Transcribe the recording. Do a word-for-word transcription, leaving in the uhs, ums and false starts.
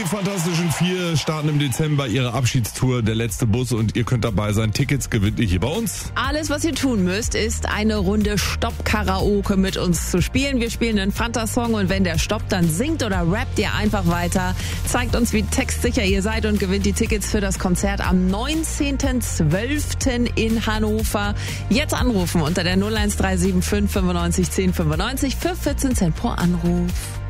Fantastischen Vier starten im Dezember ihre Abschiedstour, der letzte Bus, und ihr könnt dabei sein. Tickets gewinnt ihr hier bei uns. Alles, was ihr tun müsst, ist eine Runde Stopp-Karaoke mit uns zu spielen. Wir spielen einen Fanta-Song und wenn der stoppt, dann singt oder rappt ihr einfach weiter. Zeigt uns, wie textsicher ihr seid und gewinnt die Tickets für das Konzert am neunzehnten zwölften in Hannover. Jetzt anrufen unter der null eins drei sieben fünf fünfundneunzig zehn fünfundneunzig für vierzehn Cent pro Anruf.